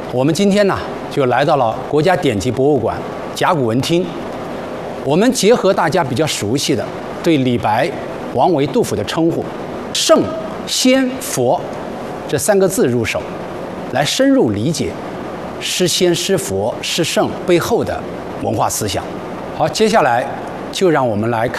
我们今天呢，就来到了国家典籍博物馆甲骨文厅。我们结合大家比较熟悉的对李白、王维、杜甫的称呼“圣、先、佛”这3个字入手，来深入理解诗仙、诗佛、诗圣背后的文化思想。好，接下来就让我们来看。